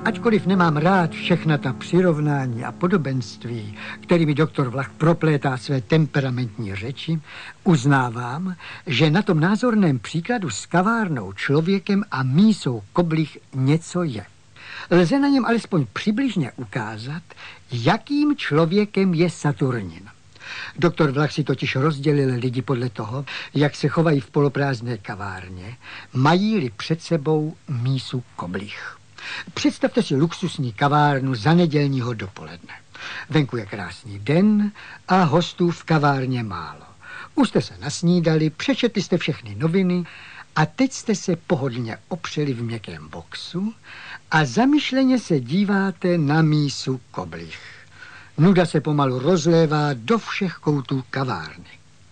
Ačkoliv nemám rád všechna ta přirovnání a podobenství, kterými doktor Vlach proplétá své temperamentní řeči, uznávám, že na tom názorném příkladu s kavárnou, člověkem a mísou koblih něco je. Lze na něm alespoň přibližně ukázat, jakým člověkem je Saturnin. Doktor Vlach si totiž rozdělil lidi podle toho, jak se chovají v poloprázdné kavárně, mají-li před sebou mísu koblih. Představte si luxusní kavárnu za nedělního dopoledne. Venku je krásný den a hostů v kavárně málo. Už jste se nasnídali, přečetli jste všechny noviny a teď jste se pohodlně opřeli v měkkém boxu a zamyšleně se díváte na mísu koblih. Nuda se pomalu rozlévá do všech koutů kavárny.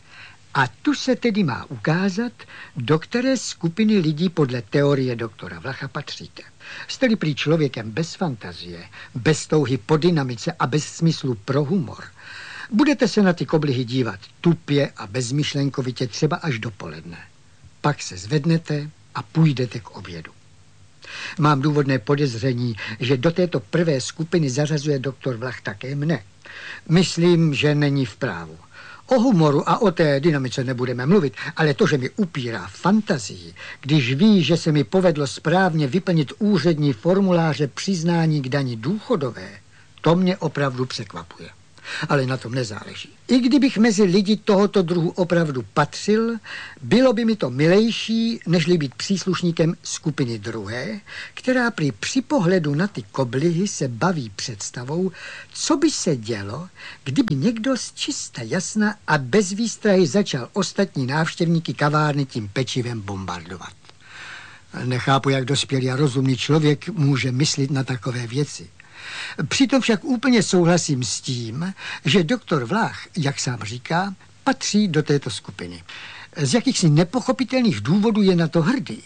A tu se tedy má ukázat, do které skupiny lidí podle teorie doktora Vlacha patříte. Jste-li prý člověkem bez fantazie, bez touhy po dynamice a bez smyslu pro humor, budete se na ty koblihy dívat tupě a bezmyšlenkovitě třeba až dopoledne. Pak se zvednete a půjdete k obědu. Mám důvodné podezření, že do této prvé skupiny zařazuje doktor Vlach také mne. Myslím, že není v právu. O humoru a o té dynamice nebudeme mluvit, ale to, že mi upírá fantazii, když ví, že se mi povedlo správně vyplnit úřední formuláře přiznání k dani důchodové, to mě opravdu překvapuje. Ale na tom nezáleží. I kdybych mezi lidi tohoto druhu opravdu patřil, bylo by mi to milejší, nežli být příslušníkem skupiny druhé, která při pohledu na ty koblihy se baví představou, co by se dělo, kdyby někdo z čista jasna a bez výstrahy začal ostatní návštěvníky kavárny tím pečivem bombardovat. Nechápu, jak dospělý a rozumný člověk může myslet na takové věci. Přitom však úplně souhlasím s tím, že doktor Vlach, jak sám říká, patří do této skupiny. Z jakýchsi nepochopitelných důvodů je na to hrdý.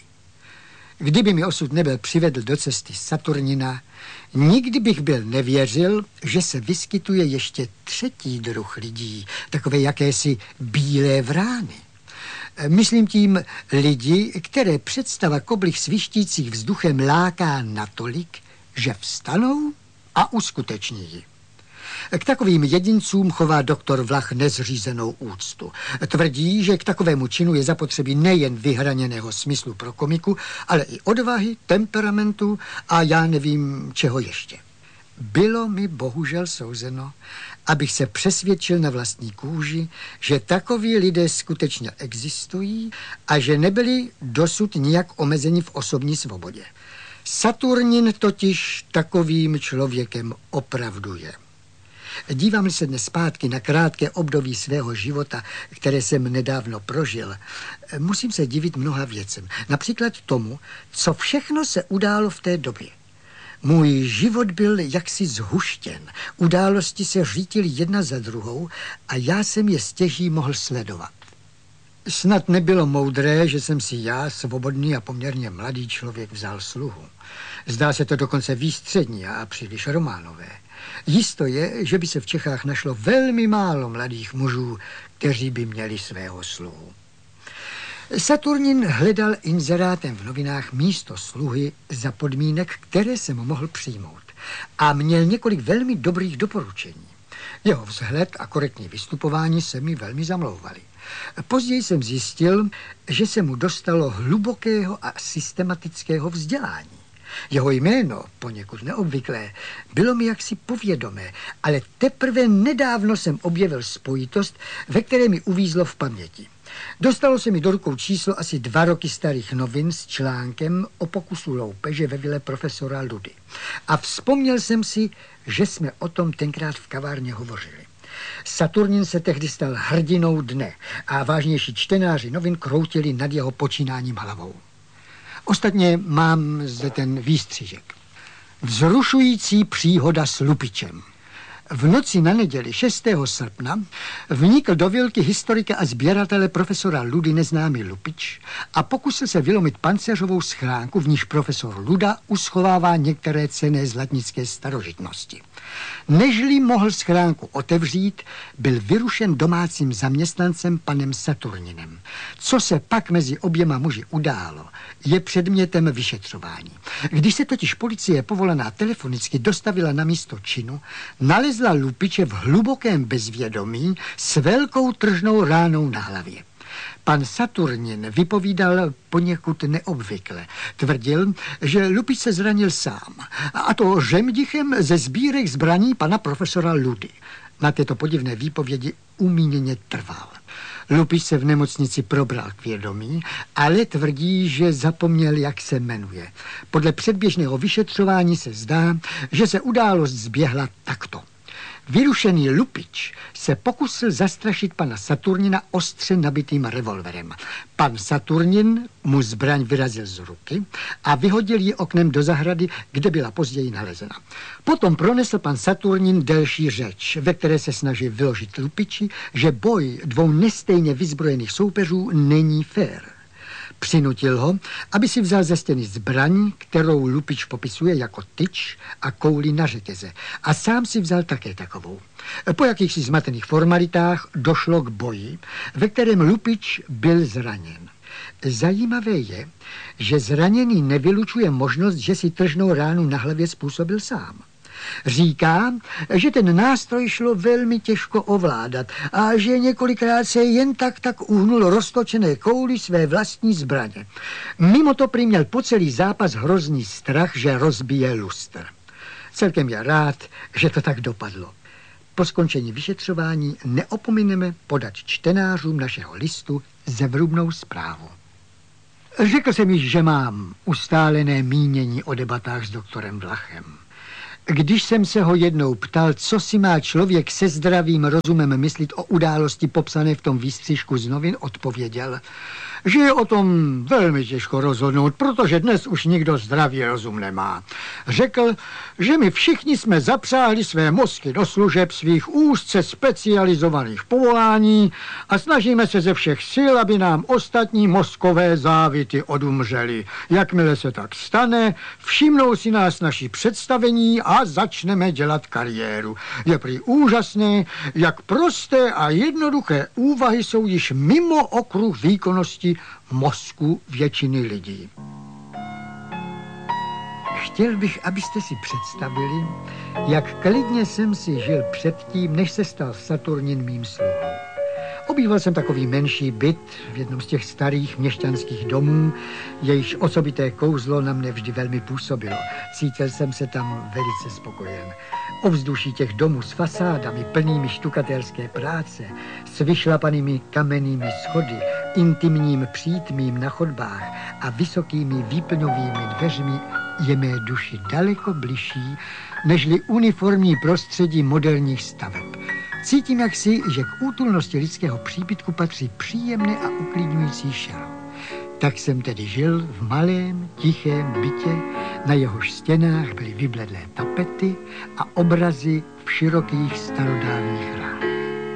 Kdyby mi osud nebyl přivedl do cesty Saturnina, nikdy bych byl nevěřil, že se vyskytuje ještě třetí druh lidí, takové jakési bílé vrány. Myslím tím lidi, které představa koblih svištících vzduchem láká natolik, že vstanou a uskuteční ji. K takovým jedincům chová doktor Vlach nezřízenou úctu. Tvrdí, že k takovému činu je zapotřebí nejen vyhraněného smyslu pro komiku, ale i odvahy, temperamentu a já nevím čeho ještě. Bylo mi bohužel souzeno, abych se přesvědčil na vlastní kůži, že takoví lidé skutečně existují a že nebyli dosud nijak omezeni v osobní svobodě. Saturnin totiž takovým člověkem opravdu je. Dívám se dnes zpátky na krátké období svého života, které jsem nedávno prožil. Musím se divit mnoha věcem. Například tomu, co všechno se událo v té době. Můj život byl jaksi zhuštěn. Události se řítily jedna za druhou a já jsem je stěží mohl sledovat. Snad nebylo moudré, že jsem si já, svobodný a poměrně mladý člověk, vzal sluhu. Zdá se to dokonce výstřední a příliš románové. Jisto je, že by se v Čechách našlo velmi málo mladých mužů, kteří by měli svého sluhu. Saturnin hledal inzerátem v novinách místo sluhy za podmínek, které jsem mohl přijmout. A měl několik velmi dobrých doporučení. Jeho vzhled a korektní vystupování se mi velmi zamlouvali. Později jsem zjistil, že se mu dostalo hlubokého a systematického vzdělání. Jeho jméno, poněkud neobvyklé, bylo mi jaksi povědomé, ale teprve nedávno jsem objevil spojitost, ve které mi uvízlo v paměti. Dostalo se mi do rukou číslo asi 2 roky starých novin s článkem o pokusu loupeže ve vile profesora Ludy. A vzpomněl jsem si, že jsme o tom tenkrát v kavárně hovořili. Saturnin se tehdy stal hrdinou dne a vážnější čtenáři novin kroutili nad jeho počínáním hlavou. Ostatně mám zde ten výstřižek. Vzrušující příhoda s lupičem. V noci na neděli 6. srpna vnikl do vilky historika a sběratele profesora Ludy neznámý lupič a pokusil se vylomit pancéřovou schránku, v níž profesor Luda uschovává některé cenné zlatnické starožitnosti. Nežli mohl schránku otevřít, byl vyrušen domácím zaměstnancem panem Saturninem. Co se pak mezi oběma muži událo, je předmětem vyšetřování. Když se totiž policie povolaná telefonicky dostavila na místo činu, nalezla lupiče v hlubokém bezvědomí s velkou tržnou ránou na hlavě. Pan Saturnin vypovídal poněkud neobvykle. Tvrdil, že lupič se zranil sám, a to žemdichem ze sbírek zbraní pana profesora Ludy. Na této podivné výpovědi umíněně trval. Lupič se v nemocnici probral k vědomí, ale tvrdí, že zapomněl, jak se jmenuje. Podle předběžného vyšetřování se zdá, že se událost zběhla takto. Vyrušený lupič se pokusil zastrašit pana Saturnina ostře nabitým revolverem. Pan Saturnin mu zbraň vyrazil z ruky a vyhodil ji oknem do zahrady, kde byla později nalezena. Potom pronesl pan Saturnin delší řeč, ve které se snaží vyložit lupiči, že boj dvou nestejně vyzbrojených soupeřů není fér. Přinutil ho, aby si vzal ze stěny zbraň, kterou lupič popisuje jako tyč a kouli na řetěze. A sám si vzal také takovou. Po jakýchsi zmatených formalitách došlo k boji, ve kterém lupič byl zraněn. Zajímavé je, že zraněný nevylučuje možnost, že si tržnou ránu na hlavě způsobil sám. Říká, že ten nástroj šlo velmi těžko ovládat a že několikrát se jen tak uhnul roztočené kouli své vlastní zbraně. Mimo to prý měl po celý zápas hrozný strach, že rozbije lustr. Celkem je rád, že to tak dopadlo. Po skončení vyšetřování neopomineme podat čtenářům našeho listu zevrubnou zprávu. Řekl jsem již, že mám ustálené mínění o debatách s doktorem Vlachem. Když jsem se ho jednou ptal, co si má člověk se zdravým rozumem myslit o události popsané v tom výstřižku z novin, odpověděl, že je o tom velmi těžko rozhodnout, protože dnes už nikdo zdravý rozum nemá. Řekl, že my všichni jsme zapřáhli své mozky do služeb svých úzce specializovaných povolání a snažíme se ze všech sil, aby nám ostatní mozkové závity odumřely. Jakmile se tak stane, všimnou si nás naši představení a začneme dělat kariéru. Je prý úžasné, jak prosté a jednoduché úvahy jsou již mimo okruh výkonnosti mozku většiny lidí. Chtěl bych, abyste si představili, jak klidně jsem si žil předtím, než se stal Saturnin mým sluhou. Obýval jsem takový menší byt v jednom z těch starých měšťanských domů, jejichž osobité kouzlo na mne vždy velmi působilo. Cítil jsem se tam velice spokojen. Ovzduší těch domů s fasádami plnými štukatérské práce, s vyšlapanými kamennými schody, intimním přítmím na chodbách a vysokými výplňovými dveřmi je mé duši daleko bližší, nežli uniformní prostředí moderních staveb. Cítím jaksi, že k útulnosti lidského příbytku patří příjemné a uklidňující šaro. Tak jsem tedy žil v malém, tichém bytě, na jehož stěnách byly vybledlé tapety a obrazy v širokých starodávných hrách.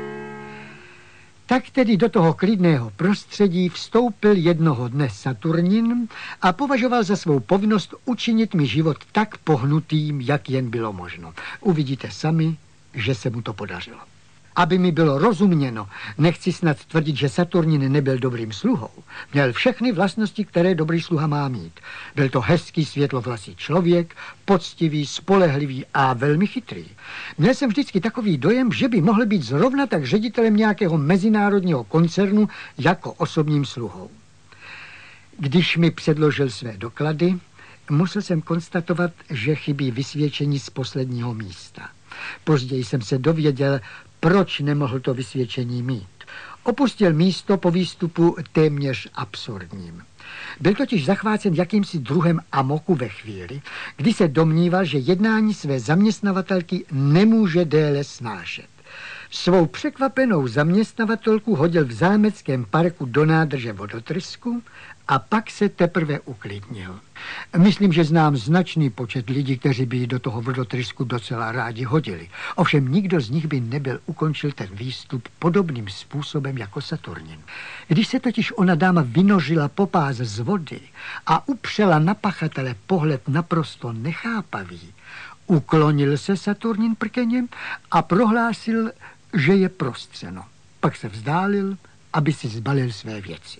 Tak tedy do toho klidného prostředí vstoupil jednoho dne Saturnin a považoval za svou povinnost učinit mi život tak pohnutým, jak jen bylo možno. Uvidíte sami, že se mu to podařilo. Aby mi bylo rozuměno, nechci snad tvrdit, že Saturnin nebyl dobrým sluhou. Měl všechny vlastnosti, které dobrý sluha má mít. Byl to hezký světlovlasý člověk, poctivý, spolehlivý a velmi chytrý. Měl jsem vždycky takový dojem, že by mohl být zrovna tak ředitelem nějakého mezinárodního koncernu jako osobním sluhou. Když mi předložil své doklady, musel jsem konstatovat, že chybí vysvědčení z posledního místa. Později jsem se dověděl, proč nemohl to vysvědčení mít. Opustil místo po výstupu téměř absurdním. Byl totiž zachvácen jakýmsi druhem amoku ve chvíli, kdy se domníval, že jednání své zaměstnavatelky nemůže déle snášet. Svou překvapenou zaměstnavatelku hodil v zámeckém parku do nádrže vodotrysku a pak se teprve uklidnil. Myslím, že znám značný počet lidí, kteří by do toho vodotrysku docela rádi hodili. Ovšem nikdo z nich by nebyl ukončil ten výstup podobným způsobem jako Saturnin. Když se totiž ona dáma vynořila po pás z vody a upřela na pachatele pohled naprosto nechápavý, uklonil se Saturnin prkeněm a prohlásil, že je prostřeno. Pak se vzdálil, aby si zbalil své věci.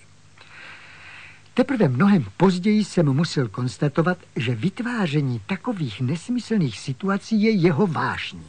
Teprve mnohem později jsem musel konstatovat, že vytváření takových nesmyslných situací je jeho vášní.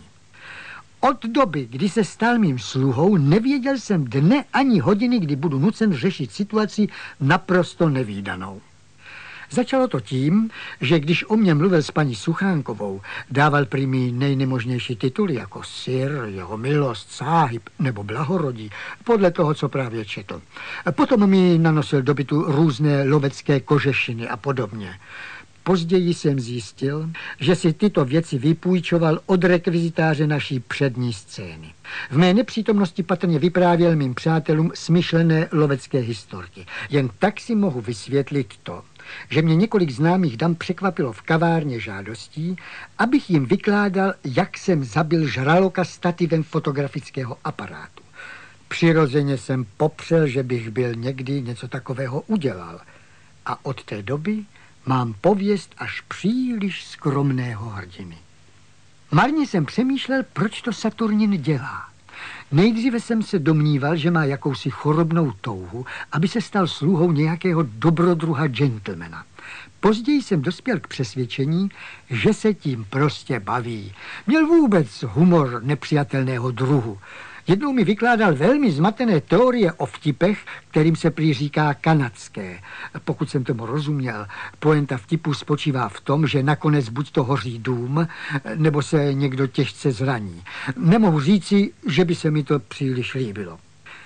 Od doby, kdy se stal mým sluhou, nevěděl jsem dne ani hodiny, kdy budu nucen řešit situaci naprosto nevídanou. Začalo to tím, že když o mě mluvil s paní Suchánkovou, dával prý mi nejnemožnější tituly jako sir, jeho milost, sáhib nebo blahorodí, podle toho, co právě četl. Potom mi nanosil do bytu různé lovecké kožešiny a podobně. Později jsem zjistil, že si tyto věci vypůjčoval od rekvizitáře naší přední scény. V mé nepřítomnosti patrně vyprávěl mým přátelům smyšlené lovecké historky. Jen tak si mohu vysvětlit to, že mě několik známých dam překvapilo v kavárně žádostí, abych jim vykládal, jak jsem zabil žraloka stativem fotografického aparátu. Přirozeně jsem popřel, že bych byl někdy něco takového udělal. A od té doby mám pověst až příliš skromného hrdiny. Marně jsem přemýšlel, proč to Saturnin dělá. Nejdříve jsem se domníval, že má jakousi chorobnou touhu, aby se stal sluhou nějakého dobrodruha gentlemana. Později jsem dospěl k přesvědčení, že se tím prostě baví. Měl vůbec humor nepřijatelného druhu. Jednou mi vykládal velmi zmatené teorie o vtipech, kterým se prý říká kanadské. Pokud jsem tomu rozuměl, poenta vtipu spočívá v tom, že nakonec buď to hoří dům, nebo se někdo těžce zraní. Nemohu říci, že by se mi to příliš líbilo.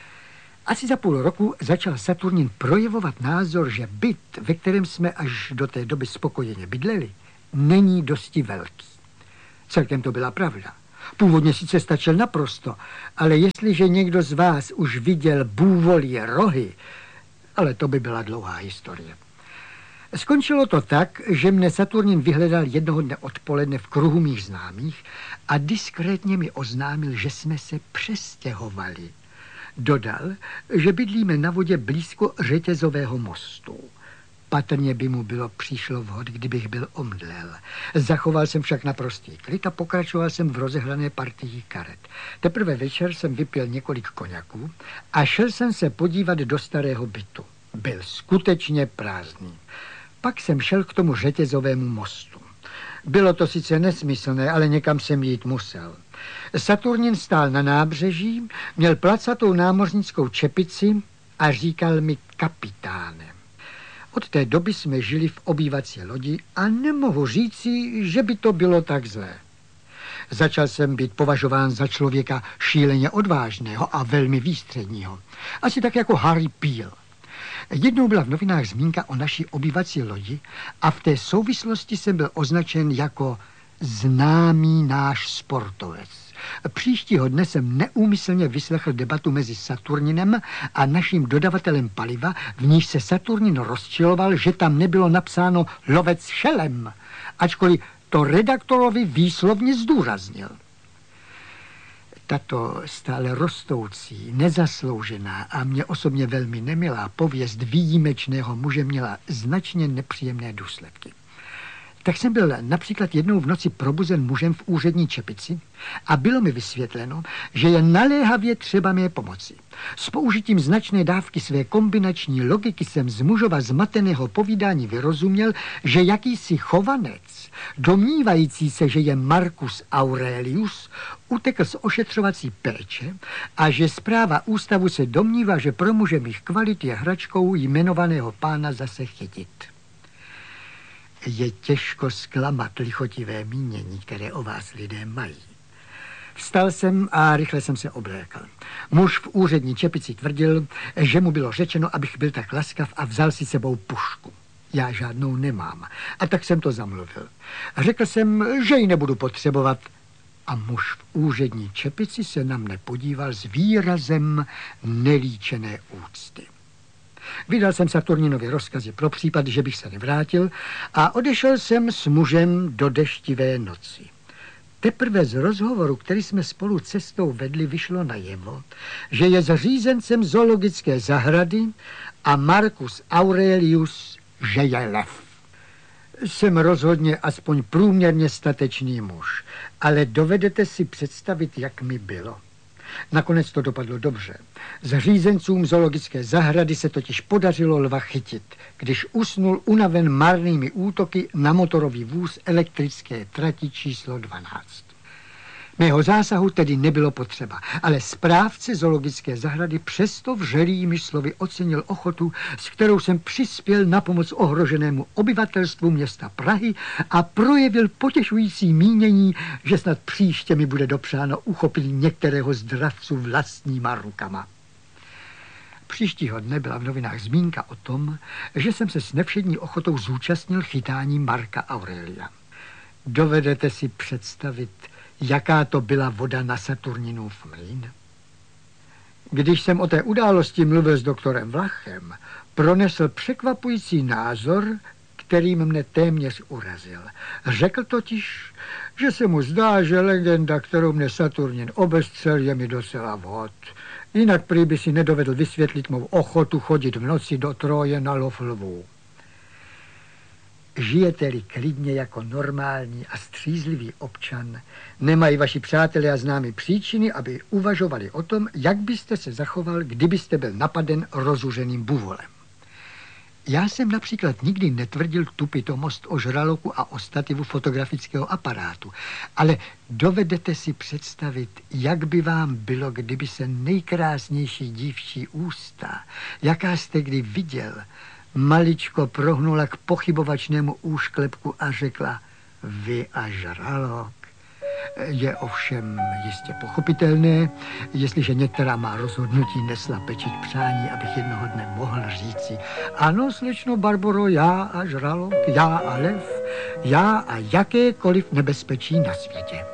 Asi za půl roku začal Saturnin projevovat názor, že byt, ve kterém jsme až do té doby spokojeně bydleli, není dosti velký. Celkem to byla pravda. Původně sice stačil naprosto, ale jestliže někdo z vás už viděl bůvolie rohy, ale to by byla dlouhá historie. Skončilo to tak, že mne Saturnin vyhledal jednoho dne odpoledne v kruhu mých známých a diskrétně mi oznámil, že jsme se přestěhovali. Dodal, že bydlíme na vodě blízko řetězového mostu. Patrně by mu přišlo vhod, kdybych byl omdlel. Zachoval jsem však naprostý klid a pokračoval jsem v rozehrané partii karet. Teprve večer jsem vypil několik koňaků a šel jsem se podívat do starého bytu. Byl skutečně prázdný. Pak jsem šel k tomu řetězovému mostu. Bylo to sice nesmyslné, ale někam jsem jít musel. Saturnin stál na nábřeží, měl placatou námořnickou čepici a říkal mi kapitáne. Od té doby jsme žili v obývací lodi a nemohu říci, že by to bylo tak zlé. Začal jsem být považován za člověka šíleně odvážného a velmi výstředního. Asi tak jako Harry Peel. Jednou byla v novinách zmínka o naší obývací lodi a v té souvislosti jsem byl označen jako známý náš sportovec. Příštího dne jsem neúmyslně vyslechl debatu mezi Saturninem a naším dodavatelem paliva, v níž se Saturnin rozčiloval, že tam nebylo napsáno lovec šelem, ačkoliv to redaktorovi výslovně zdůraznil. Tato stále rostoucí, nezasloužená a mě osobně velmi nemilá pověst výjimečného muže měla značně nepříjemné důsledky. Tak jsem byl například jednou v noci probuzen mužem v úřední čepici a bylo mi vysvětleno, že je naléhavě třeba mé pomoci. S použitím značné dávky své kombinační logiky jsem z mužova zmateného povídání vyrozuměl, že jakýsi chovanec, domnívající se, že je Marcus Aurelius, utekl z ošetřovací péče a že správa ústavu se domnívá, že pro muže mých kvalit je hračkou jmenovaného pána zase chytit. Je těžko zklamat lichotivé mínění, které o vás lidé mají. Vstal jsem a rychle jsem se oblékal. Muž v úřední čepici tvrdil, že mu bylo řečeno, abych byl tak laskav a vzal si sebou pušku. Já žádnou nemám. A tak jsem to zamluvil. Řekl jsem, že ji nebudu potřebovat. A muž v úřední čepici se na mne podíval s výrazem nelíčené úcty. Vydal jsem Saturninovi rozkazy pro případ, že bych se nevrátil a odešel jsem s mužem do deštivé noci. Teprve z rozhovoru, který jsme spolu cestou vedli, vyšlo najevo, že je zřízencem zoologické zahrady a Marcus Aurelius, že je lev. Jsem rozhodně aspoň průměrně statečný muž, ale dovedete si představit, jak mi bylo. Nakonec to dopadlo dobře. Zřízencům zoologické zahrady se totiž podařilo lva chytit, když usnul unaven marnými útoky na motorový vůz elektrické trati číslo 12. Mého zásahu tedy nebylo potřeba, ale správce zoologické zahrady přesto vřelými slovy ocenil ochotu, s kterou jsem přispěl na pomoc ohroženému obyvatelstvu města Prahy a projevil potěšující mínění, že snad příště mi bude dopřáno uchopit některého z dravců vlastníma rukama. Příštího dne byla v novinách zmínka o tom, že jsem se s nevšední ochotou zúčastnil chytání Marca Aurelia. Dovedete si představit, jaká to byla voda na Saturninův mlýn? Když jsem o té události mluvil s doktorem Vlachem, pronesl překvapující názor, který mne téměř urazil. Řekl totiž, že se mu zdá, že legenda, kterou mne Saturnin obestřel, je mi docela vhod. Jinak prý by si nedovedl vysvětlit mou ochotu chodit v noci do Troje na lov lvů. Žijete-li klidně jako normální a střízlivý občan, nemají vaši přátelé a známí příčiny, aby uvažovali o tom, jak byste se zachoval, kdybyste byl napaden rozuřeným buvolem. Já jsem například nikdy netvrdil tu pitomost o žraloku a o stativu fotografického aparátu, ale dovedete si představit, jak by vám bylo, kdyby se nejkrásnější dívčí ústa, jaká jste kdy viděl, maličko prohnula k pochybovačnému úšklepku a řekla: vy a žralok. Je ovšem jistě pochopitelné, jestliže některá má rozhodnutí nesla pečeť přání, abych jednoho dne mohl říci: ano, slečno Barboro, já a žralok, já a lev, já a jakékoliv nebezpečí na světě.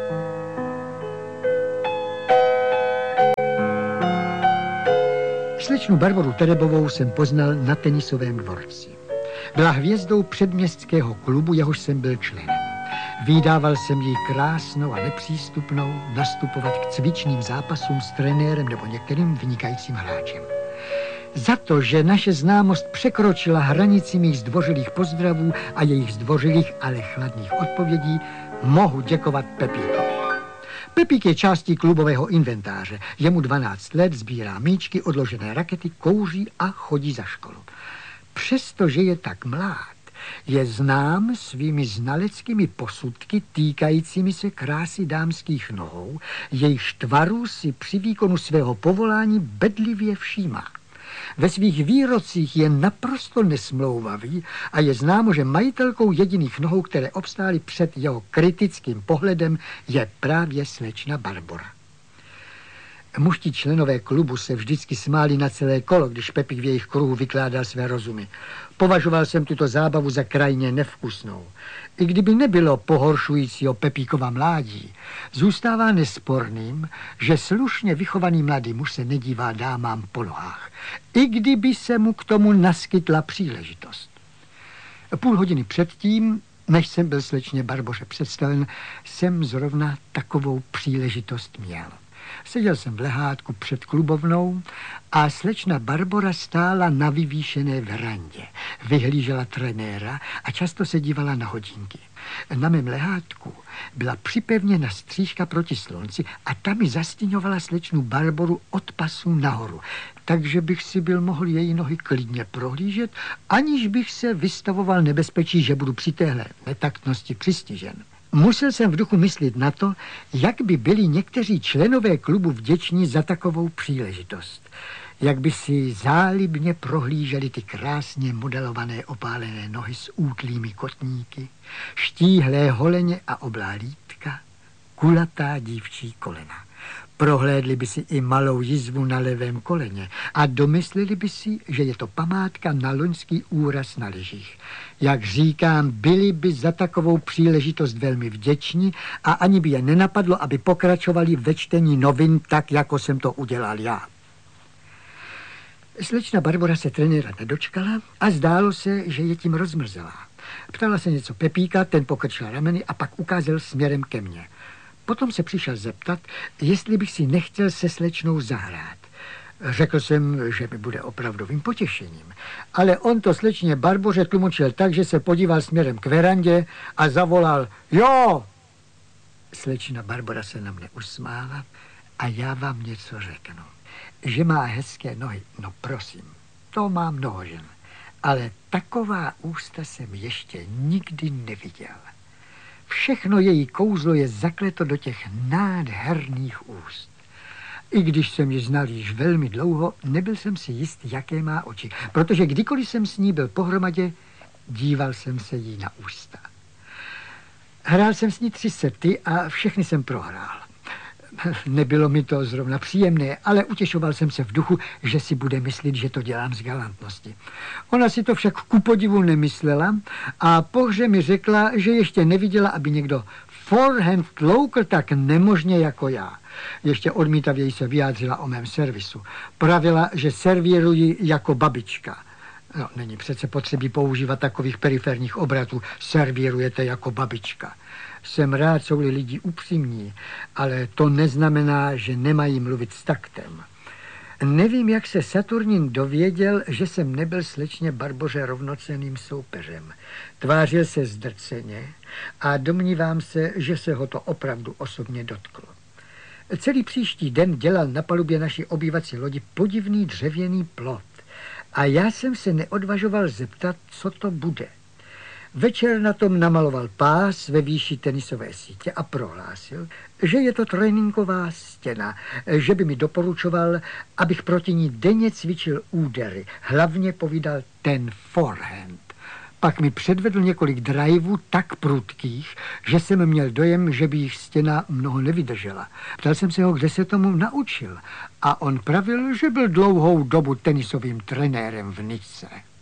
Slečnu Barboru Terebovou jsem poznal na tenisovém dvorci. Byla hvězdou předměstského klubu, jehož jsem byl členem. Vídával jsem ji krásnou a nepřístupnou nastupovat k cvičným zápasům s trenérem nebo některým vynikajícím hráčem. Za to, že naše známost překročila hranici mých zdvořilých pozdravů a jejich zdvořilých, ale chladných odpovědí, mohu děkovat Pepíkovi. Pepík je částí klubového inventáře. Je mu 12 let, sbírá míčky, odložené rakety, kouří a chodí za školu. Přestože je tak mlád, je znám svými znaleckými posudky týkajícími se krásy dámských nohou, jejichž tvarů si při výkonu svého povolání bedlivě všímá. Ve svých výrocích je naprosto nesmlouvavý a je známo, že majitelkou jediných nohou, které obstály před jeho kritickým pohledem, je právě slečna Barbora. Mužtí členové klubu se vždycky smáli na celé kolo, když Pepík v jejich kruhu vykládal své rozumy. Považoval jsem tuto zábavu za krajně nevkusnou. I kdyby nebylo pohoršujícího Pepíkova mládí, zůstává nesporným, že slušně vychovaný mladý muž se nedívá dámám po nohách, i kdyby se mu k tomu naskytla příležitost. Půl hodiny předtím, než jsem byl slečně Barboře představen, jsem zrovna takovou příležitost měl. Seděl jsem v lehátku před klubovnou a slečna Barbora stála na vyvýšené verandě. Vyhlížela trenéra a často se dívala na hodinky. Na mém lehátku byla připevněna střížka proti slunci a ta mi zastíňovala slečnu Barboru od pasu nahoru, takže bych si byl mohl její nohy klidně prohlížet, aniž bych se vystavoval nebezpečí, že budu při téhle netaktnosti přistižen. Musel jsem v duchu myslet na to, jak by byli někteří členové klubu vděční za takovou příležitost. Jak by si zálibně prohlíželi ty krásně modelované opálené nohy s útlými kotníky, štíhlé holeně a oblá lítka, kulatá dívčí kolena. Prohlédli by si i malou jizvu na levém koleně a domysleli by si, že je to památka na loňský úraz na lyžích. Jak říkám, byli by za takovou příležitost velmi vděční a ani by je nenapadlo, aby pokračovali ve čtení novin tak, jako jsem to udělal já. Slečna Barbora se trenéra nedočkala a zdálo se, že je tím rozmrzelá. Ptala se něco Pepíka, ten pokrčil rameny a pak ukázal směrem ke mně. Potom se přišel zeptat, jestli bych si nechtěl se slečnou zahrát. Řekl jsem, že mi bude opravdovým potěšením. Ale on to slečně Barboře tlumočil tak, že se podíval směrem k verandě a zavolal jo! Slečna Barbora se na mne usmála a já vám něco řeknu. Že má hezké nohy, no prosím, to má mnoho žen. Ale taková ústa jsem ještě nikdy neviděl. Všechno její kouzlo je zakleto do těch nádherných úst. I když jsem ji znal již velmi dlouho, nebyl jsem si jist, jaké má oči, protože kdykoliv jsem s ní byl pohromadě, díval jsem se jí na ústa. Hrál jsem s ní 3 sety a všechny jsem prohrál. Nebylo mi to zrovna příjemné, ale utěšoval jsem se v duchu, že si bude myslet, že to dělám z galantnosti. Ona si to však ku podivu nemyslela a po hře mi řekla, že ještě neviděla, aby někdo forehand tloukl tak nemožně jako já. Ještě odmítavěji se vyjádřila o mém servisu. Pravila, že servíruji jako babička. No, není přece potřebí používat takových periferních obratů. Servírujete jako babička. Jsem rád, jsou-li lidi upřímní, ale to neznamená, že nemají mluvit s taktem. Nevím, jak se Saturnin dověděl, že jsem nebyl slečně Barboře rovnocenným soupeřem. Tvářil se zdrceně a domnívám se, že se ho to opravdu osobně dotklo. Celý příští den dělal na palubě naší obývací lodi podivný dřevěný plot a já jsem se neodvažoval zeptat, co to bude. Večer na tom namaloval pás ve výši tenisové sítě a prohlásil, že je to tréninková stěna, že by mi doporučoval, abych proti ní denně cvičil údery, hlavně povídal ten forehand. Pak mi předvedl několik driveů tak prudkých, že jsem měl dojem, že by jich stěna mnoho nevydržela. Ptal jsem se ho, kde se tomu naučil a on pravil, že byl dlouhou dobu tenisovým trenérem v Nice.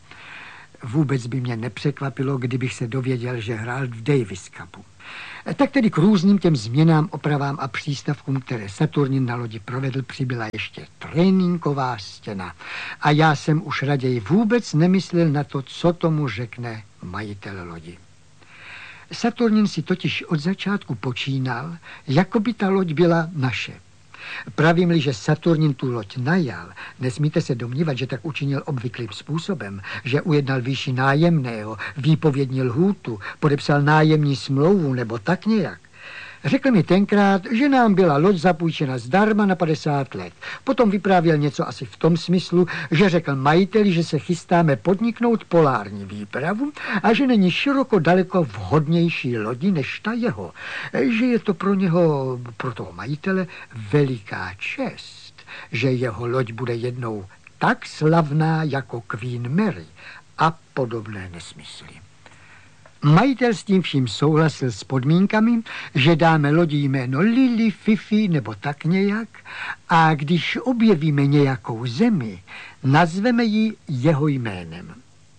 Vůbec by mě nepřekvapilo, kdybych se dověděl, že hrál v Davis Cupu. Tak tedy k různým těm změnám, opravám a přístavkům, které Saturnin na lodi provedl, přibyla ještě tréninková stěna. A já jsem už raději vůbec nemyslel na to, co tomu řekne majitel lodi. Saturnin si totiž od začátku počínal, jako by ta loď byla naše. Pravím-li, že Saturnin tu loď najal, nesmíte se domnívat, že tak učinil obvyklým způsobem, že ujednal výši nájemného, výpovědní lhůtu, podepsal nájemní smlouvu nebo tak nějak. Řekl mi tenkrát, že nám byla loď zapůjčena zdarma na 50 let. Potom vyprávěl něco asi v tom smyslu, že řekl majiteli, že se chystáme podniknout polární výpravu a že není široko daleko vhodnější lodi než ta jeho. Že je to pro něho, pro toho majitele, veliká čest, že jeho loď bude jednou tak slavná jako Queen Mary a podobné nesmysly. Majitel s tím vším souhlasil s podmínkami, že dáme lodi jméno Lily, Fifi nebo tak nějak a když objevíme nějakou zemi, nazveme ji jeho jménem.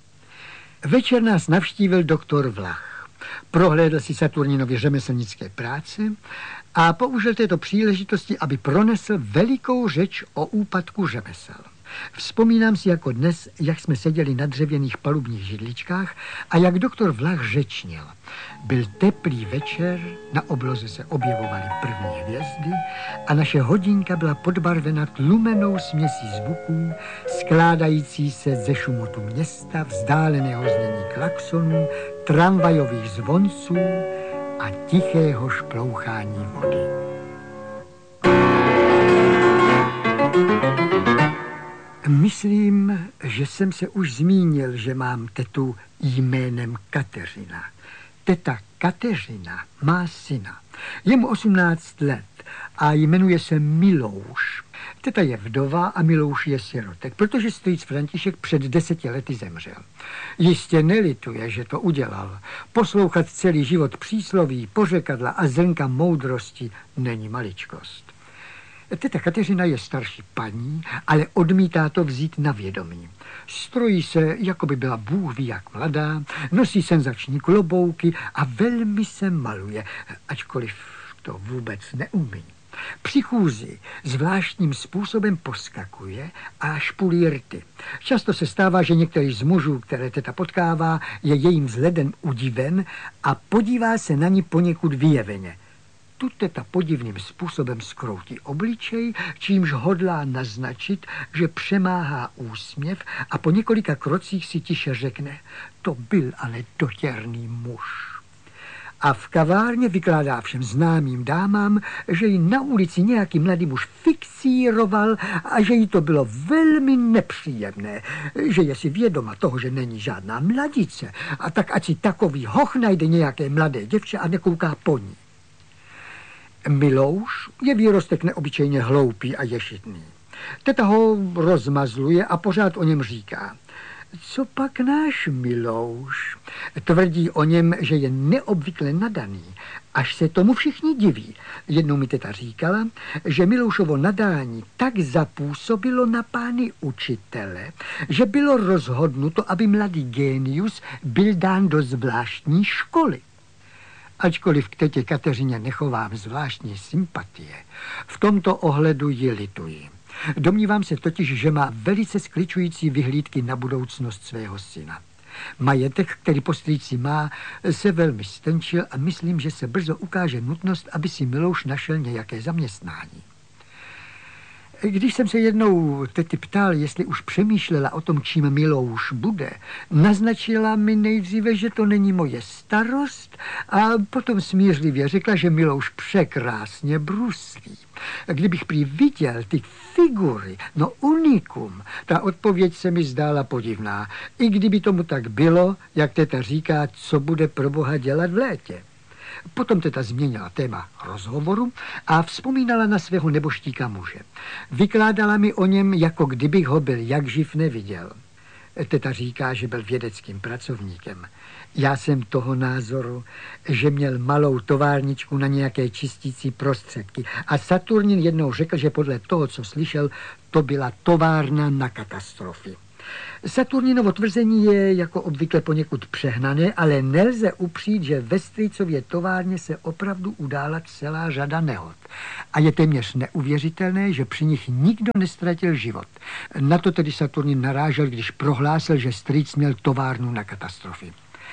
Večer nás navštívil doktor Vlach. Prohlédl si Saturninovi řemeslnické práce a použil této příležitosti, aby pronesl velikou řeč o úpadku řemesel. Vzpomínám si jako dnes, jak jsme seděli na dřevěných palubních židličkách a jak doktor Vlach řečnil. Byl teplý večer, na obloze se objevovaly první hvězdy a naše hodinka byla podbarvena tlumenou směsí zvuků, skládající se ze šumotu města, vzdáleného znění klaxonů, tramvajových zvonců a tichého šplouchání vody. Myslím, že jsem se už zmínil, že mám tetu jménem Kateřina. Teta Kateřina má syna. Je mu 18 let a jmenuje se Milouš. Teta je vdova a Milouš je sirotek, protože strýc František před 10 lety zemřel. Jistě nelituje, že to udělal. Poslouchat celý život přísloví, pořekadla a zrnka moudrosti není maličkost. Teta Kateřina je starší paní, ale odmítá to vzít na vědomí. Strojí se, jako by byla Bůh ví jak mladá, nosí senzační klobouky a velmi se maluje, ačkoliv to vůbec neumí. Při chůzi zvláštním způsobem poskakuje a špulí rty. Často se stává, že některý z mužů, které teta potkává, je jejím vzhledem udiven a podívá se na ní poněkud vyjeveně. Tu teta podivným způsobem skroutí obličej, čímž hodlá naznačit, že přemáhá úsměv a po několika krocích si tiše řekne: to byl ale dotěrný muž. A v kavárně vykládá všem známým dámám, že ji na ulici nějaký mladý muž fixíroval a že jí to bylo velmi nepříjemné, že je si vědoma toho, že není žádná mladice, a tak ať si takový hoch najde nějaké mladé děvče a nekouká po ní. Milouš je výrostek neobyčejně hloupý a ješitný. Teta ho rozmazluje a pořád o něm říká: co pak náš Milouš? Tvrdí o něm, že je neobvykle nadaný, až se tomu všichni diví. Jednou mi teta říkala, že Miloušovo nadání tak zapůsobilo na pány učitele, že bylo rozhodnuto, aby mladý génius byl dán do zvláštní školy. Ačkoliv k tetě Kateřině nechovám zvláštní sympatie, v tomto ohledu ji lituji. Domnívám se totiž, že má velice skličující vyhlídky na budoucnost svého syna. Majetek, který po strýci má, se velmi stenčil a myslím, že se brzo ukáže nutnost, aby si Milouš našel nějaké zaměstnání. Když jsem se jednou tety ptal, jestli už přemýšlela o tom, čím Milouš bude, naznačila mi nejdříve, že to není moje starost, a potom smířlivě řekla, že Milouš překrásně bruslí. Kdybych prý viděl ty figury, no unikum, ta odpověď se mi zdála podivná. I kdyby tomu tak bylo, jak teta říká, co bude pro Boha dělat v létě. Potom teta změnila téma rozhovoru a vzpomínala na svého neboštíka muže. Vykládala mi o něm, jako kdybych ho byl jak živ neviděl. Teta říká, že byl vědeckým pracovníkem. Já jsem toho názoru, že měl malou továrničku na nějaké čistící prostředky a Saturnin jednou řekl, že podle toho, co slyšel, to byla továrna na katastrofy. Saturninovo tvrzení je jako obvykle poněkud přehnané, ale nelze upřít, že ve strýcově továrně se opravdu udála celá řada nehod. A je téměř neuvěřitelné, že při nich nikdo nestratil život. Na to tedy Saturnin narážel, když prohlásil, že strýc měl továrnu na katastrofy.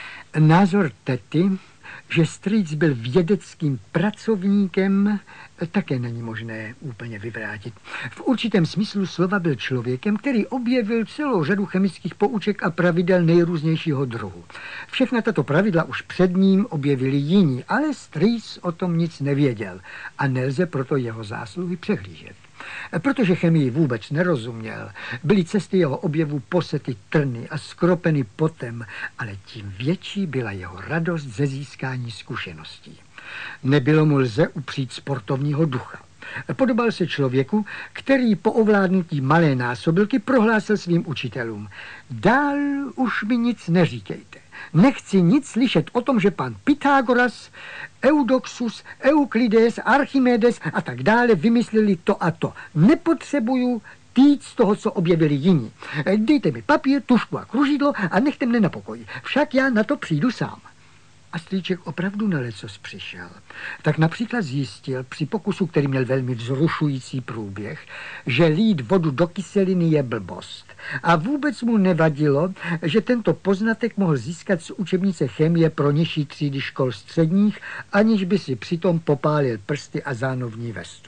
Názor tety, že strýc byl vědeckým pracovníkem, také není možné úplně vyvrátit. V určitém smyslu slova byl člověkem, který objevil celou řadu chemických pouček a pravidel nejrůznějšího druhu. Všechna tato pravidla už před ním objevili jiní, ale strýc o tom nic nevěděl a nelze proto jeho zásluhy přehlížet. Protože chemii vůbec nerozuměl, byly cesty jeho objevu posety trny a skropeny potem, ale tím větší byla jeho radost ze získání zkušeností. Nebylo mu lze upřít sportovního ducha. Podobal se člověku, který po ovládnutí malé násobilky prohlásil svým učitelům: dál už mi nic neříkejte. Nechci nic slyšet o tom, že pan Pythagoras, Eudoxus, Euklides, Archimedes a tak dále vymysleli to a to. Nepotřebuju týc z toho, co objevili jiní. Dejte mi papír, tužku a kružidlo a nechte mne na pokoji. Však já na to přijdu sám. A strýček opravdu na lecos přišel. Tak například zjistil při pokusu, který měl velmi vzrušující průběh, že lít vodu do kyseliny je blbost. A vůbec mu nevadilo, že tento poznatek mohl získat z učebnice chemie pro nižší třídy škol středních, aniž by si přitom popálil prsty a zánovní vestu.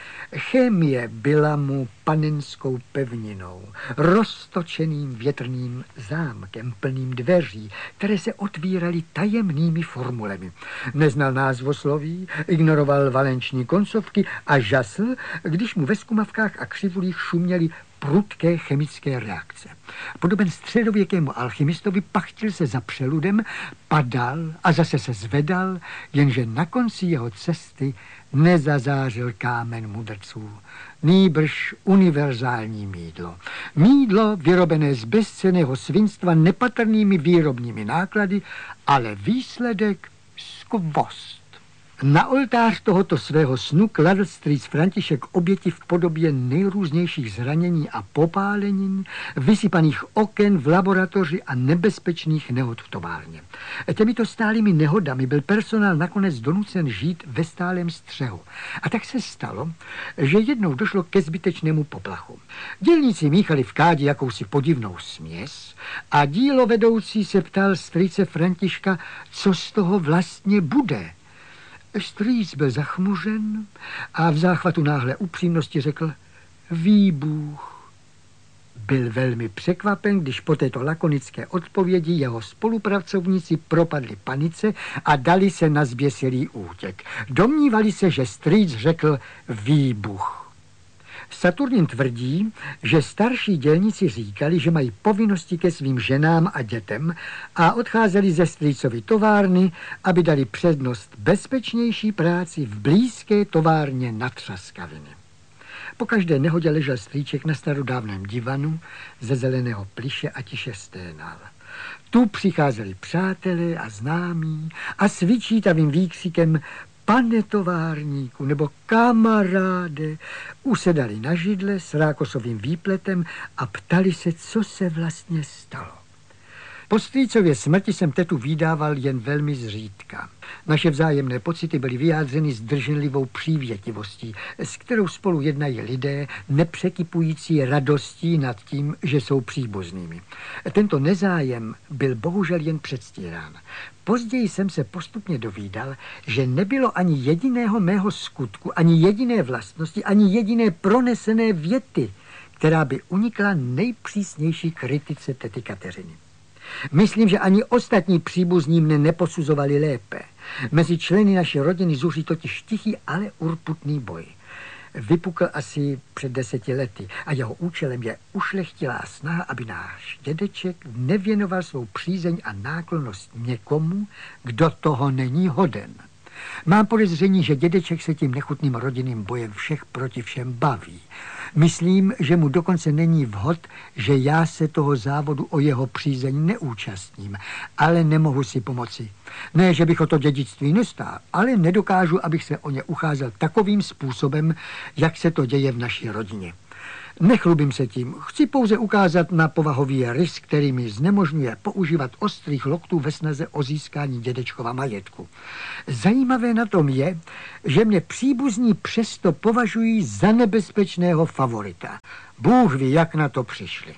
Chemie byla mu panenskou pevninou, roztočeným větrným zámkem plným dveří, které se otvíraly tajemnými formulemi. Neznal názvosloví, ignoroval valenční koncovky a žasl, když mu ve zkumavkách a křivulích šuměly prudké chemické reakce. Podoben středověkému alchymistovi pachtil se za přeludem, padal a zase se zvedal, jenže na konci jeho cesty nezazářil kámen mudrců, nýbrž univerzální mýdlo. Mýdlo vyrobené z bezcenného svinstva nepatrnými výrobními náklady, ale výsledek skvost. Na oltář tohoto svého snu kladl strýc František oběti v podobě nejrůznějších zranění a popálenin, vysypaných oken v laboratoři a nebezpečných nehod v továrně. Těmito stálými nehodami byl personál nakonec donucen žít ve stálém střehu. A tak se stalo, že jednou došlo ke zbytečnému poplachu. Dělníci míchali v kádi jakousi podivnou směs a dílovedoucí se ptal strýce Františka, co z toho vlastně bude. Strýc byl zachmuřen a v záchvatu náhlé upřímnosti řekl výbuch. Byl velmi překvapen, když po této lakonické odpovědi jeho spolupracovníci propadli panice a dali se na zběsilý útěk. Domnívali se, že strýc řekl výbuch. Saturnin tvrdí, že starší dělníci říkali, že mají povinnosti ke svým ženám a dětem a odcházeli ze strýcovy továrny, aby dali přednost bezpečnější práci v blízké továrně na Třaskaviny. Po každé nehodě ležel strýček na starodávném divanu ze zeleného plyše a tiše sténal. Tu přicházeli přátelé a známí a s vyčítavým výkřikem pane továrníku nebo kamaráde usedali na židle s rákosovým výpletem a ptali se, co se vlastně stalo. Po strýcově smrti jsem tetu vydával jen velmi zřídka. Naše vzájemné pocity byly vyjádřeny zdrženlivou přívětivostí, s kterou spolu jednají lidé, nepřekypující radostí nad tím, že jsou příbuznými. Tento nezájem byl bohužel jen předstírán. Později jsem se postupně dovídal, že nebylo ani jediného mého skutku, ani jediné vlastnosti, ani jediné pronesené věty, která by unikla nejpřísnější kritice tety Kateřiny. Myslím, že ani ostatní příbuzní mne neposuzovali lépe. Mezi členy naší rodiny zuří totiž tichý, ale urputný boj. Vypukl asi před 10 lety a jeho účelem je ušlechtilá snaha, aby náš dědeček nevěnoval svou přízeň a náklonnost někomu, kdo toho není hoden. Mám podezření, že dědeček se tím nechutným rodinným bojem všech proti všem baví. Myslím, že mu dokonce není vhod, že já se toho závodu o jeho přízeň neúčastním, ale nemohu si pomoci. Ne, že bych o to dědictví nestál, ale nedokážu, abych se o ně ucházel takovým způsobem, jak se to děje v naší rodině. Nechlubím se tím, chci pouze ukázat na povahový rys, který mi znemožňuje používat ostrých loktů ve snaze o získání dědečkova majetku. Zajímavé na tom je, že mě příbuzní přesto považují za nebezpečného favorita. Bůh ví, jak na to přišli.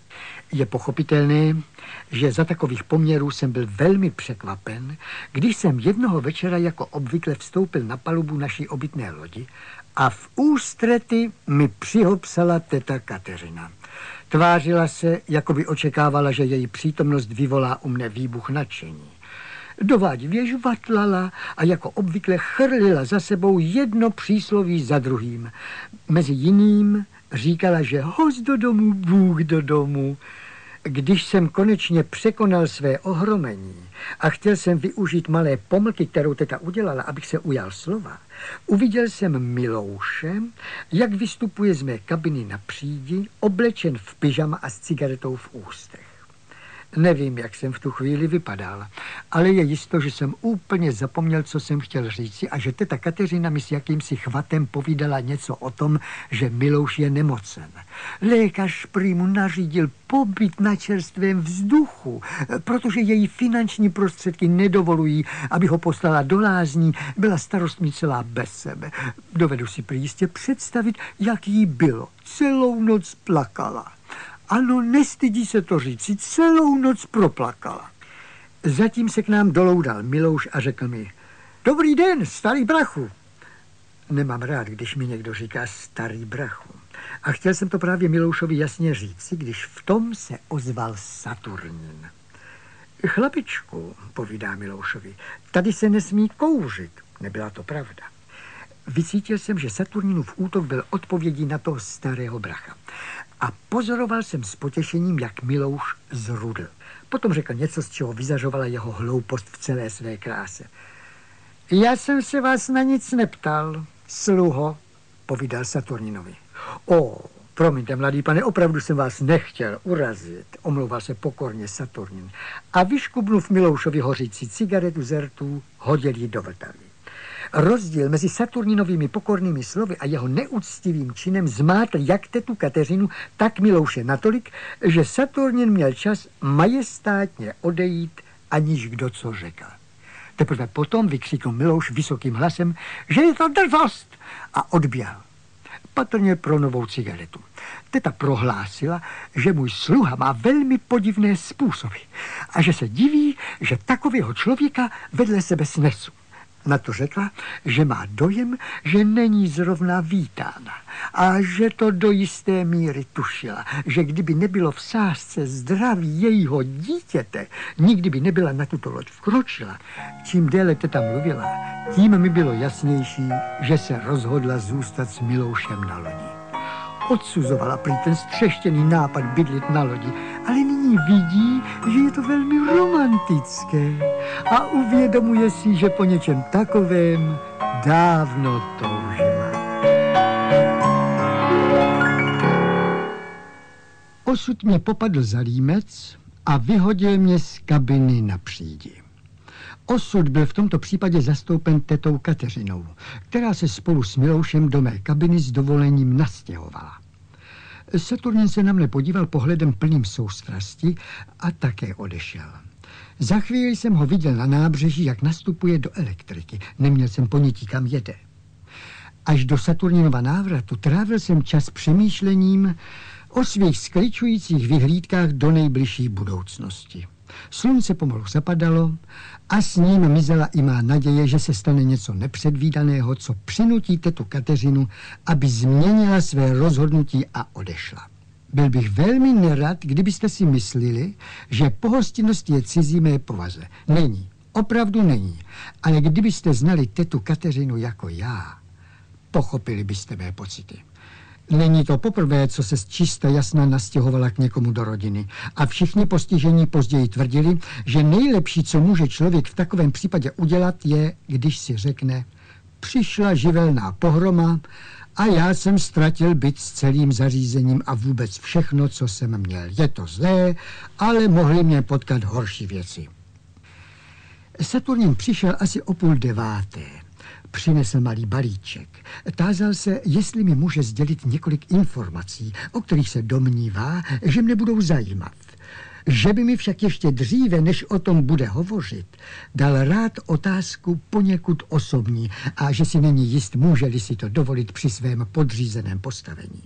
Je pochopitelné, že za takových poměrů jsem byl velmi překvapen, když jsem jednoho večera jako obvykle vstoupil na palubu naší obytné lodi a v ústrety mi přihopsala teta Kateřina. Tvářila se, jako by očekávala, že její přítomnost vyvolá u mne výbuch nadšení. Dovádivě žvatlala a jako obvykle chrlila za sebou jedno přísloví za druhým. Mezi jiným říkala, že host do domu, Bůh do domu. Když jsem konečně překonal své ohromení a chtěl jsem využít malé pomlky, kterou teta udělala, abych se ujal slova, uviděl jsem Milouše, jak vystupuje z mé kabiny na přídi, oblečen v pyžama a s cigaretou v ústech. Nevím, jak jsem v tu chvíli vypadal, ale je jisto, že jsem úplně zapomněl, co jsem chtěl říci a že teta Kateřina mi s jakýmsi chvatem povídala něco o tom, že Milouš je nemocen. Lékař prý mu nařídil pobyt na čerstvém vzduchu, protože její finanční prostředky nedovolují, aby ho poslala do lázní. Byla starostmi celá bez sebe. Dovedu si prý jistě představit, jak jí bylo. Celou noc plakala. Ano, nestydí se to říci, celou noc proplakala. Zatím se k nám doloudal Milouš a řekl mi, dobrý den, starý brachu. Nemám rád, když mi někdo říká starý brachu. A chtěl jsem to právě Miloušovi jasně říci, když v tom se ozval Saturnin. Chlapičku, povídá Miloušovi, tady se nesmí kouřit. Nebyla to pravda. Vycítil jsem, že Saturninův útok byl odpovědí na toho starého bracha. A pozoroval jsem s potěšením, jak Milouš zrudl. Potom řekl něco, z čeho vyzařovala jeho hloupost v celé své kráse. Já jsem se vás na nic neptal, sluho, povídal Saturninovi. Promiňte, mladý pane, opravdu jsem vás nechtěl urazit, omlouval se pokorně Saturnin. A vyškubnul Miloušovi hořící cigaretu z rtů, hodil ji do Vltavy. Rozdíl mezi Saturninovými pokornými slovy a jeho neúctivým činem zmátl jak tetu Kateřinu, tak Milouše natolik, že Saturnin měl čas majestátně odejít, aniž kdo co řekl. Teprve potom vykřikl Milouš vysokým hlasem, že je to drzost, a odběhl. Patrně pro novou cigaretu. Teta prohlásila, že můj sluha má velmi podivné způsoby a že se diví, že takového člověka vedle sebe snesu. Na to řekla, že má dojem, že není zrovna vítána a že to do jisté míry tušila, že kdyby nebylo v sázce zdraví jejího dítěte, nikdy by nebyla na tuto loď vkročila. Čím déle teta mluvila, tím mi bylo jasnější, že se rozhodla zůstat s Miloušem na lodi. Odsuzovala prý ten střeštěný nápad bydlit na lodi, ale nyní vidí, že je to velmi romantické a uvědomuje si, že po něčem takovém dávno toužila. Osud mě popadl za límec a vyhodil mě z kabiny na přídi. Osud byl v tomto případě zastoupen tetou Kateřinou, která se spolu s Miloušem do mé kabiny s dovolením nastěhovala. Saturnin se na mne podíval pohledem plným soustrasti a také odešel. Za chvíli jsem ho viděl na nábřeží, jak nastupuje do elektriky. Neměl jsem ponětí, kam jede. Až do Saturninova návratu trávil jsem čas přemýšlením o svých skličujících vyhlídkách do nejbližší budoucnosti. Slunce pomalu zapadalo a s ním mizela i má naděje, že se stane něco nepředvídaného, co přinutí tetu Kateřinu, aby změnila své rozhodnutí a odešla. Byl bych velmi nerad, kdybyste si mysleli, že pohostinnost je cizí mé povaze. Není, opravdu není. Ale kdybyste znali tetu Kateřinu jako já, pochopili byste mé pocity. Není to poprvé, co se z čista jasna nastěhovala k někomu do rodiny. A všichni postižení později tvrdili, že nejlepší, co může člověk v takovém případě udělat, je, když si řekne, přišla živelná pohroma a já jsem ztratil byt s celým zařízením a vůbec všechno, co jsem měl. Je to zlé, ale mohly mě potkat horší věci. Saturnin přišel asi o 8:30. Přinesl malý balíček. Tázal se, jestli mi může sdělit několik informací, o kterých se domnívá, že mne budou zajímat. Že by mi však ještě dříve, než o tom bude hovořit, dal rád otázku poněkud osobní a že si není jist, může-li si to dovolit při svém podřízeném postavení.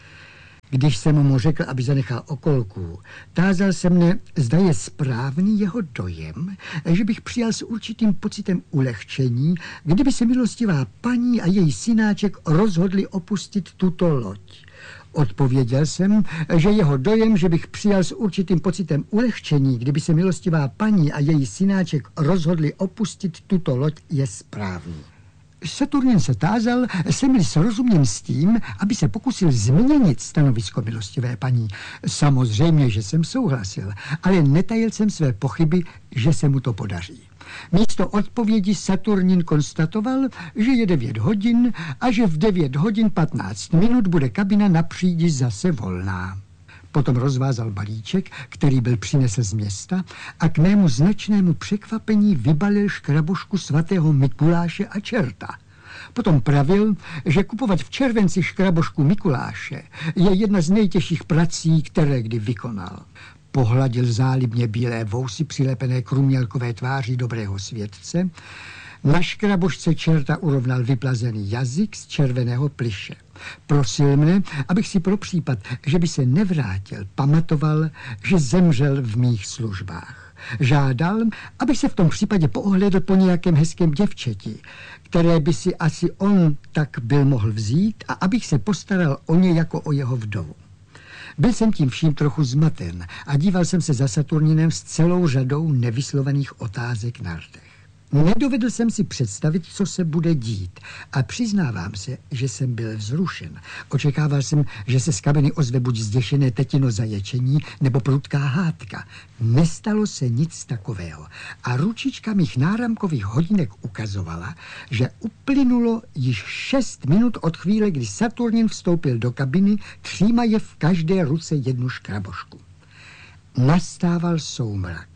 Když jsem mu řekl, aby zanechal okolku, tázal se mne, zda je správný jeho dojem, že bych přijal s určitým pocitem ulehčení, kdyby se milostivá paní a její synáček rozhodli opustit tuto loď. Odpověděl jsem, že jeho dojem, že bych přijal s určitým pocitem ulehčení, kdyby se milostivá paní a její synáček rozhodli opustit tuto loď, je správný. Saturnin se tázal, jsem-li srozuměn s tím, aby se pokusil změnit stanovisko milostivé paní. Samozřejmě, že jsem souhlasil, ale netajil jsem své pochyby, že se mu to podaří. Místo odpovědi Saturnin konstatoval, že je 9 hodin a že v 9 hodin 15 minut bude kabina na přídi zase volná. Potom rozvázal balíček, který byl přinesl z města a k mému značnému překvapení vybalil škrabošku svatého Mikuláše a čerta. Potom pravil, že kupovat v červenci škrabošku Mikuláše je jedna z nejtěžších prací, které kdy vykonal. Pohladil zálibně bílé vousy přilepené k rumělkové tváři dobrého světce. Na škrabošce čerta urovnal vyplazený jazyk z červeného plyše. Prosil mne, abych si pro případ, že by se nevrátil, pamatoval, že zemřel v mých službách. Žádal, abych se v tom případě poohlédl po nějakém hezkém děvčeti, které by si asi on tak byl mohl vzít a abych se postaral o ně jako o jeho vdovu. Byl jsem tím vším trochu zmaten a díval jsem se za Saturninem s celou řadou nevyslovených otázek na rtech. Nedovedl jsem si představit, co se bude dít a přiznávám se, že jsem byl vzrušen. Očekával jsem, že se z kabiny ozve buď zděšené tetino zaječení nebo prudká hádka. Nestalo se nic takového a ručička mých náramkových hodinek ukazovala, že uplynulo již 6 minut od chvíle, kdy Saturnin vstoupil do kabiny, třímaje v každé ruce jednu škrabošku. Nastával soumrak.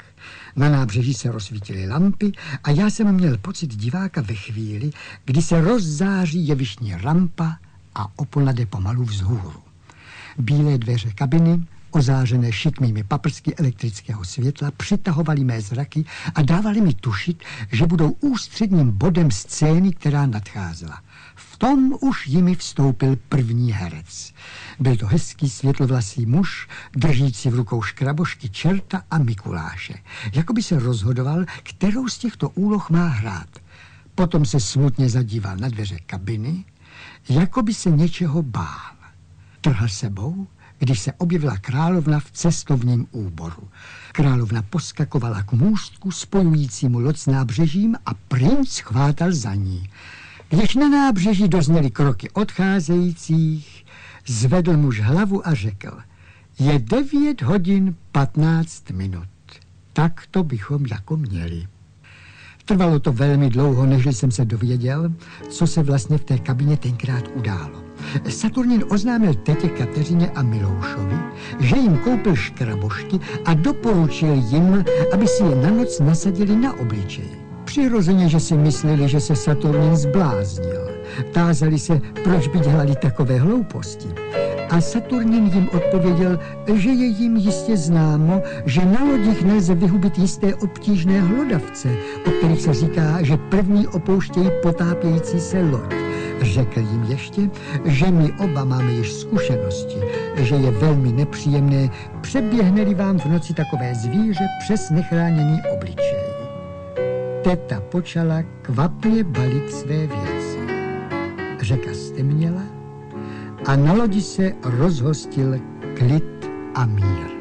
Na nábřeží se rozsvítily lampy a já jsem měl pocit diváka ve chvíli, kdy se rozzáří jevištní rampa a opona jde pomalu vzhůru. Bílé dveře kabiny, ozářené šikmými paprsky elektrického světla, přitahovaly mé zraky a dávaly mi tušit, že budou ústředním bodem scény, která nadcházela. V tom už jimi vstoupil první herec. Byl to hezký světlovlasý muž, držící v rukou škrabošky čerta a Mikuláše. Jakoby se rozhodoval, kterou z těchto úloh má hrát. Potom se smutně zadíval na dveře kabiny, jakoby se něčeho bál. Trhl sebou, když se objevila královna v cestovním úboru. Královna poskakovala k můstku spojujícímu loď s nábřežím a princ chvátal za ní. Když na nábřeží dozněly kroky odcházejících, zvedl muž hlavu a řekl: je 9 hodin 15 minut. Tak to bychom jako měli. Trvalo to velmi dlouho, než jsem se dověděl, co se vlastně v té kabině tenkrát událo. Saturnin oznámil tetě Kateřině a Miloušovi, že jim koupil škrabošky a doporučil jim, aby si je na noc nasadili na obličej. Přirozeně, že si mysleli, že se Saturnin zbláznil. Tázali se, proč by dělali takové hlouposti. A Saturnin jim odpověděl, že je jim jistě známo, že na lodích nelze vyhubit jisté obtížné hlodavce, o kterých se říká, že první opouštějí potápějící se loď. Řekl jim ještě, že my oba máme již zkušenosti, že je velmi nepříjemné, přeběhne-li vám v noci takové zvíře přes nechráněný obličej. Teta počala kvapně balit své věci. Řeka stemněla a na lodi se rozhostil klid a mír.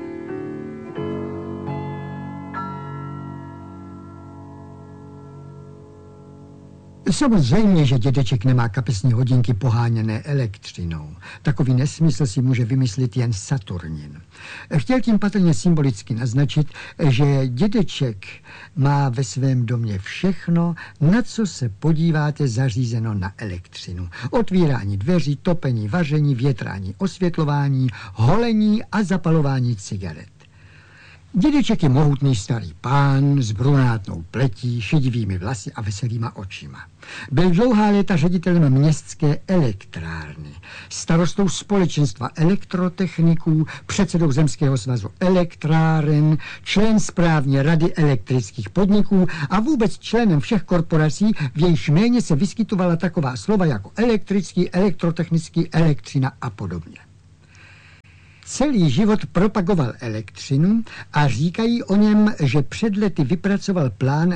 Samozřejmě, že dědeček nemá kapesní hodinky poháněné elektřinou. Takový nesmysl si může vymyslet jen Saturnin. Chtěl tím patrně symbolicky naznačit, že dědeček má ve svém domě všechno, na co se podíváte, zařízeno na elektřinu. Otvírání dveří, topení, vaření, větrání, osvětlování, holení a zapalování cigaret. Dědeček je mohutný starý pán s brunátnou pletí, šedivými vlasy a veselýma očima. Byl dlouhá léta ředitelem městské elektrárny, starostou společenstva elektrotechniků, předsedou Zemského svazu elektráren, člen správní rady elektrických podniků a vůbec členem všech korporací, v jejichž jméně se vyskytovala taková slova jako elektrický, elektrotechnický, elektřina a podobně. Celý život propagoval elektřinu a říkají o něm, že před lety vypracoval plán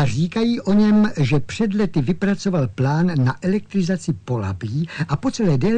na elektrizaci Polabí a po celé délce